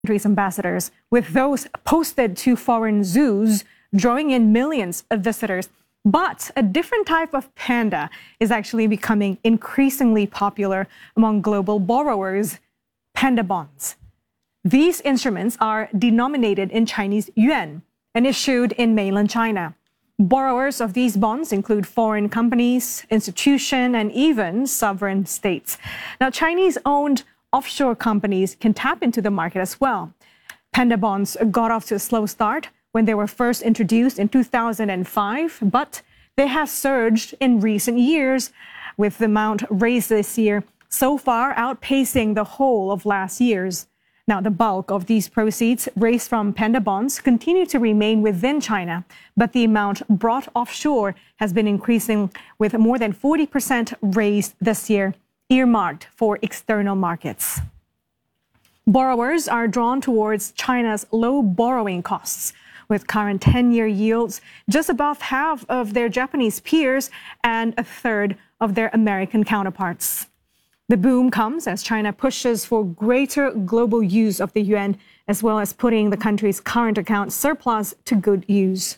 country's ambassadors, with those posted to foreign zoos drawing in millions of visitors. But a different type of panda is actually becoming increasingly popular among global borrowers: panda bonds. These instruments are denominated in Chinese yuan and issued in mainland China. Borrowers of these bonds include foreign companies, institutions, and even sovereign states. Now, Chinese-owned offshore companies can tap into the market as well. Panda bonds got off to a slow start when they were first introduced in 2005, but they have surged in recent years, with the amount raised this year so far outpacing the whole of last year's. Now, the bulk of these proceeds raised from panda bonds continue to remain within China, but the amount brought offshore has been increasing, with more than 40% raised this year, earmarked for external markets. Borrowers are drawn towards China's low borrowing costs, with current 10-year yields just above half of their Japanese peers and a third of their American counterparts. The boom comes as China pushes for greater global use of the yuan, as well as putting the country's current account surplus to good use.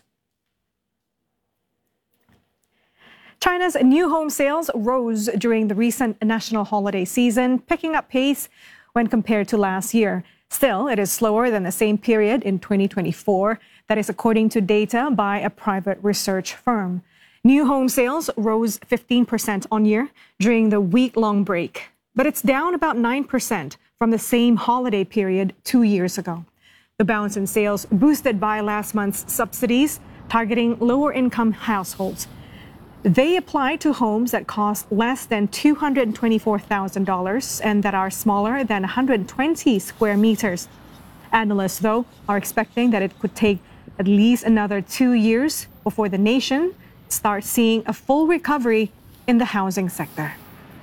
China's new home sales rose during the recent national holiday season, picking up pace when compared to last year. Still, it is slower than the same period in 2024. That is according to data by a private research firm. New home sales rose 15% on year during the week-long break, but it's down about 9% from the same holiday period 2 years ago. The bounce in sales boosted by last month's subsidies targeting lower-income households. They apply to homes that cost less than $224,000 and that are smaller than 120 square meters. Analysts, though, are expecting that it could take at least another 2 years before the nation starts seeing a full recovery in the housing sector.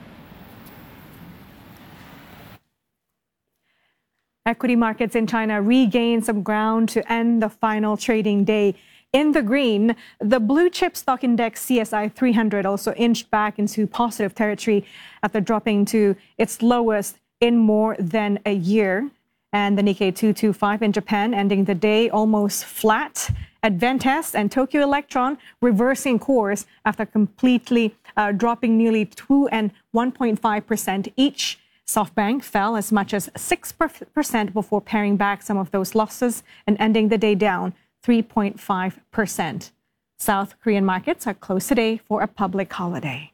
Equity markets in China regained some ground to end the final trading day in the green. The blue chip stock index CSI 300 also inched back into positive territory after dropping to its lowest in more than a year. And the Nikkei 225 in Japan ending the day almost flat. Advantest and Tokyo Electron reversing course after completely dropping nearly 2% and 1.5% each. SoftBank fell as much as 6% before paring back some of those losses and ending the day down 3.5%. South Korean markets are closed today for a public holiday.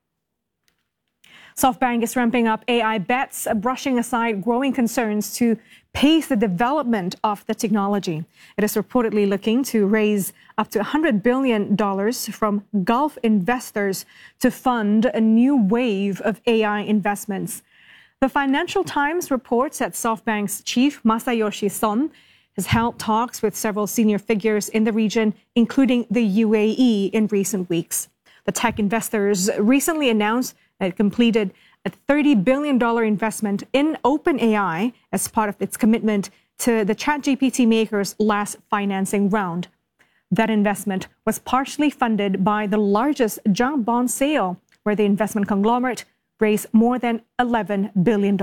SoftBank is ramping up AI bets, brushing aside growing concerns to pace the development of the technology. It is reportedly looking to raise up to $100 billion from Gulf investors to fund a new wave of AI investments. The Financial Times reports that SoftBank's chief, Masayoshi Son, has held talks with several senior figures in the region, including the UAE, in recent weeks. The tech investors recently announced that it completed a $30 billion investment in OpenAI as part of its commitment to the ChatGPT maker's last financing round. That investment was partially funded by the largest junk bond sale, where the investment conglomerate raised more than $11 billion.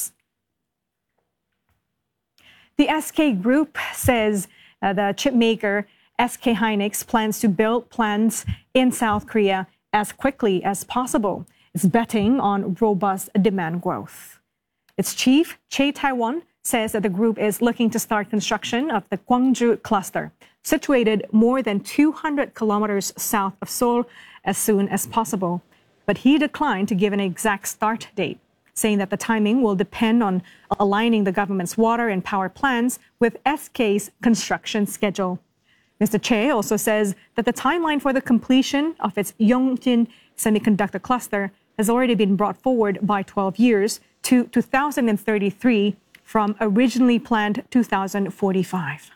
The SK Group says the chip maker SK Hynix plans to build plants in South Korea as quickly as possible. It's betting on robust demand growth. Its chief, Che Taiwan, says that the group is looking to start construction of the Gwangju cluster, situated more than 200 kilometers south of Seoul, as soon as possible. But he declined to give an exact start date, saying that the timing will depend on aligning the government's water and power plans with SK's construction schedule. Mr. Che also says that the timeline for the completion of its Yongjin semiconductor cluster has already been brought forward by 12 years to 2033 from originally planned 2045.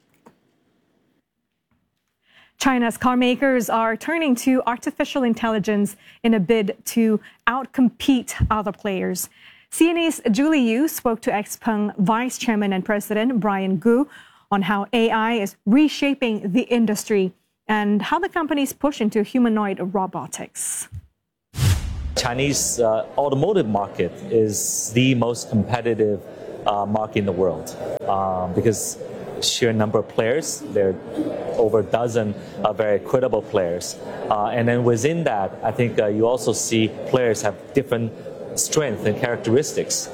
China's car makers are turning to artificial intelligence in a bid to outcompete other players. CNA's Julie Yu spoke to XPeng Vice Chairman and President Brian Gu on how AI is reshaping the industry and how the companies push into humanoid robotics. Chinese automotive market is the most competitive market in the world because sheer number of players, there are over a dozen very credible players. And then within that, I think you also see players have different strengths and characteristics.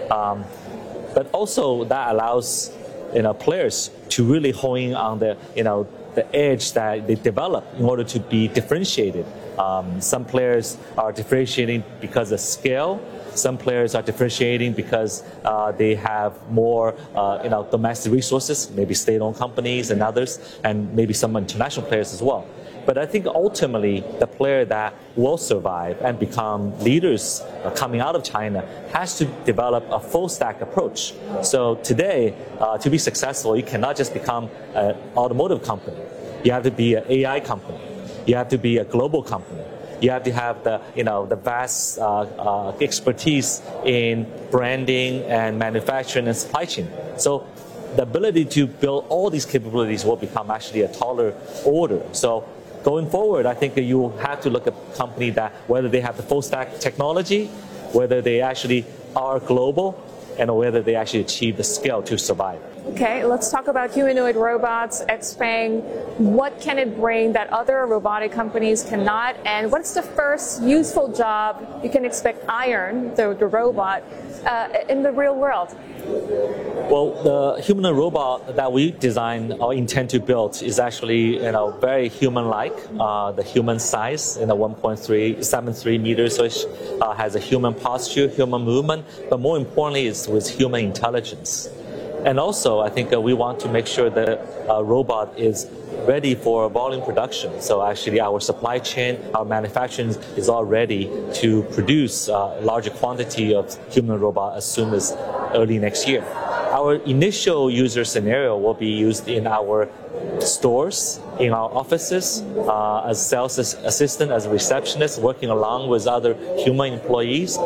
But also that allows players to really hone in on the edge that they develop in order to be differentiated. Some players are differentiating because of scale. Some players are differentiating because they have more domestic resources, maybe state-owned companies and others, and maybe some international players as well. But I think ultimately the player that will survive and become leaders coming out of China has to develop a full stack approach. So today, to be successful, you cannot just become an automotive company. You have to be an AI company. You have to be a global company. You have to have the vast expertise in branding and manufacturing and supply chain. So the ability to build all these capabilities will become actually a taller order. So going forward, I think you have to look at a company that whether they have the full stack technology, whether they actually are global, and whether they actually achieve the scale to survive. Okay, let's talk about humanoid robots, XPeng. What can it bring that other robotic companies cannot? And what's the first useful job you can expect Iron, the robot, in the real world? Well, the humanoid robot that we design or intend to build is actually very human-like, the human size, 1.73 meters, so it has a human posture, human movement, but more importantly, it's with human intelligence. And also, I think we want to make sure the robot is ready for volume production. So actually, our supply chain, our manufacturing is all ready to produce a larger quantity of human robot as soon as early next year. Our initial user scenario will be used in our stores, in our offices, as sales assistant, as a receptionist, working along with other human employees,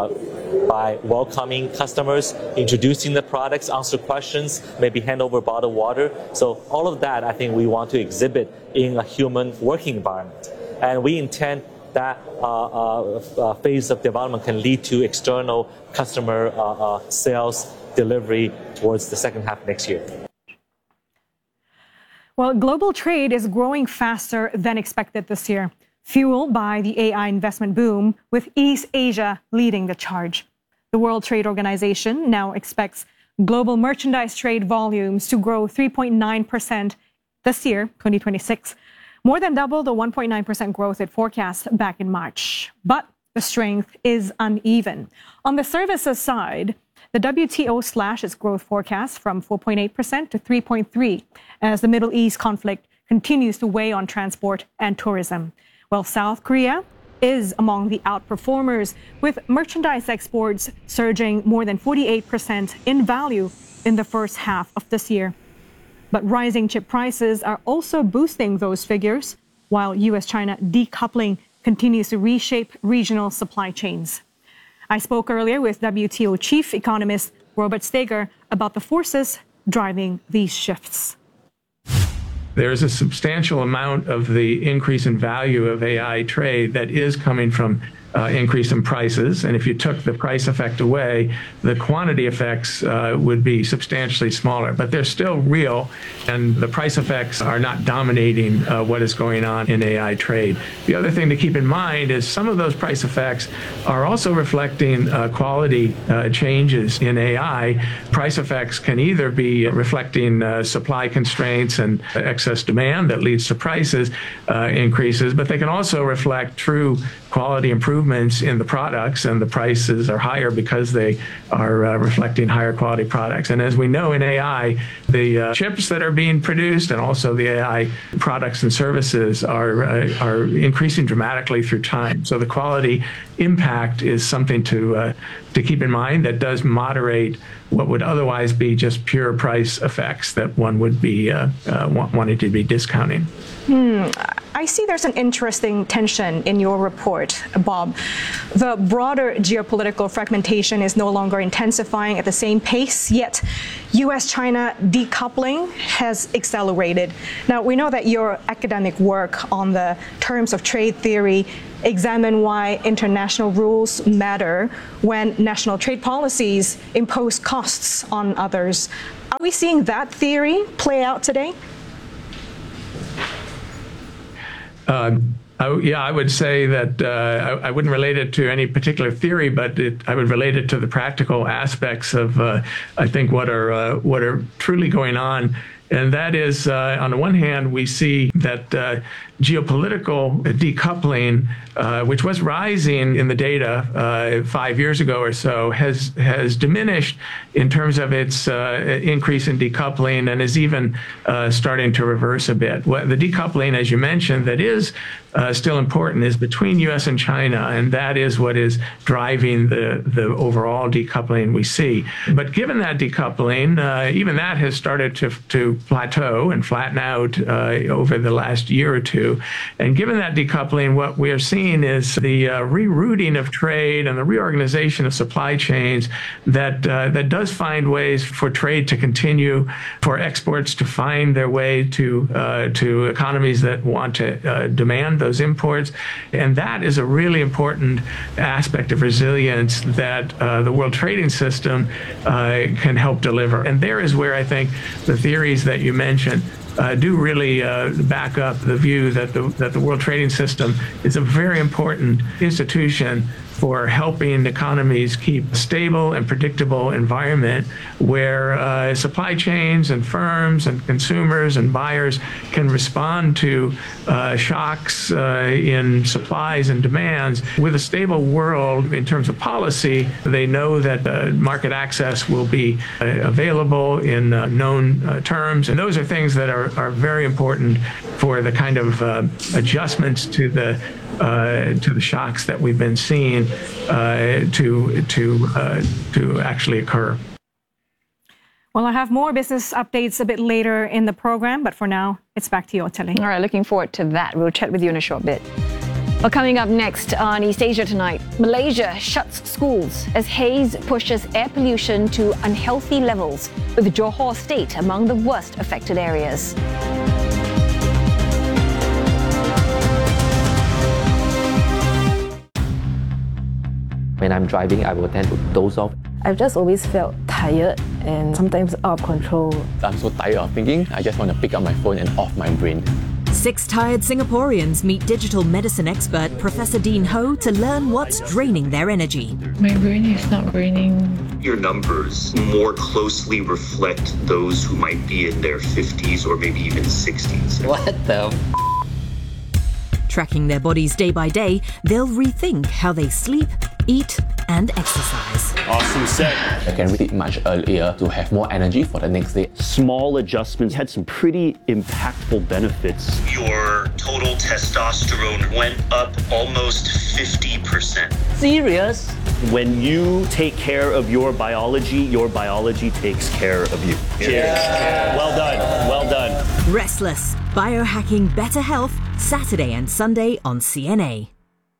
by welcoming customers, introducing the products, answer questions, maybe hand over bottled water. So all of that, I think we want to exhibit in a human working environment. And we intend that phase of development can lead to external customer sales delivery towards the second half next year. Well, global trade is growing faster than expected this year, fueled by the AI investment boom, with East Asia leading the charge. The World Trade Organization now expects global merchandise trade volumes to grow 3.9% this year, 2026, more than double the 1.9% growth it forecast back in March. But the strength is uneven. On the services side, the WTO slashed its growth forecast from 4.8% to 3.3% as the Middle East conflict continues to weigh on transport and tourism. While South Korea is among the outperformers, with merchandise exports surging more than 48% in value in the first half of this year. But rising chip prices are also boosting those figures, while U.S.-China decoupling continues to reshape regional supply chains. I spoke earlier with WTO chief economist Robert Steger about the forces driving these shifts. There's a substantial amount of the increase in value of AI trade that is coming from increase in prices. And if you took the price effect away, the quantity effects would be substantially smaller. But they're still real, and the price effects are not dominating what is going on in AI trade. The other thing to keep in mind is some of those price effects are also reflecting quality changes in AI. Price effects can either be reflecting supply constraints and excess demand that leads to prices increases, but they can also reflect true quality improvements in the products, and the prices are higher because they are reflecting higher quality products. And as we know in AI, the chips that are being produced and also the AI products and services are increasing dramatically through time. So the quality impact is something to keep in mind that does moderate what would otherwise be just pure price effects that one would be wanting to be discounting. I see there's an interesting tension in your report, Bob. The broader geopolitical fragmentation is no longer intensifying at the same pace, yet U.S.-China decoupling has accelerated. Now, we know that your academic work on the terms of trade theory examine why international rules matter when national trade policies impose costs on others. Are we seeing that theory play out today? I would say that I wouldn't relate it to any particular theory, but I would relate it to the practical aspects of, I think, what are truly going on. And that is, on the one hand, we see that geopolitical decoupling, which was rising in the data 5 years ago or so, has diminished in terms of its increase in decoupling and is even starting to reverse a bit. The decoupling, as you mentioned, that is still important is between U.S. and China, and that is what is driving the overall decoupling we see. But given that decoupling, even that has started to plateau and flatten out over the last year or two. And given that decoupling, what we are seeing is the rerouting of trade and the reorganization of supply chains that does find ways for trade to continue, for exports to find their way to economies that want to demand those imports. And that is a really important aspect of resilience that the world trading system can help deliver. And there is where I think the theories that you mentioned do really back up the view that the world trading system is a very important institution for helping economies keep a stable and predictable environment where supply chains and firms and consumers and buyers can respond to shocks in supplies and demands. With a stable world in terms of policy, they know that market access will be available in known terms. And those are things that are very important for the kind of adjustments to the shocks that we've been seeing to actually occur. Well, I have more business updates a bit later in the program, but for now, it's back to you, Otele. All right, looking forward to that. We'll chat with you in a short bit. Well, coming up next on East Asia Tonight, Malaysia shuts schools as haze pushes air pollution to unhealthy levels, with Johor State among the worst affected areas. When I'm driving, I will tend to doze off. I've just always felt tired and sometimes out of control. I'm so tired of thinking, I just want to pick up my phone and off my brain. 6 tired Singaporeans meet digital medicine expert Professor Dean Ho to learn what's draining their energy. My brain is not braining. Your numbers more closely reflect those who might be in their 50s or maybe even 60s. What the Tracking their bodies day by day, they'll rethink how they sleep, eat, and exercise. Awesome set. I can read it much earlier to have more energy for the next day. Small adjustments had some pretty impactful benefits. Your total testosterone went up almost 50%. Serious? When you take care of your biology takes care of you. Cheers. Well done. Well done. Restless, biohacking better health, Saturday and Sunday on CNA.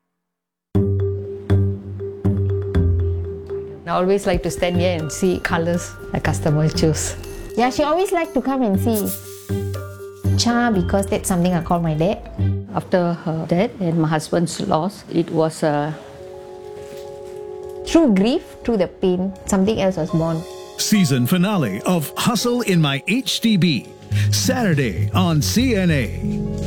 I always like to stand here and see colours the customers choose. Yeah, she always like to come and see. Cha, because that's something I call my dad. After her death and my husband's loss, it was through grief, through the pain, something else was born. Season finale of Hustle in My HDB, Saturday on CNA.